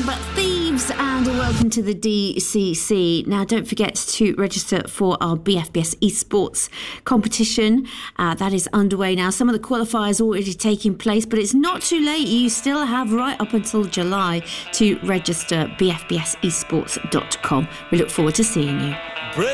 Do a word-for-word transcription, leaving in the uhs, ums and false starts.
but Thieves, and welcome to the D C C. Now, don't forget to register for our B F B S esports competition. Uh, that is underway now. Some of the qualifiers already taking place, but it's not too late. You still have right up until July to register. b f b s esports dot com. We look forward to seeing you.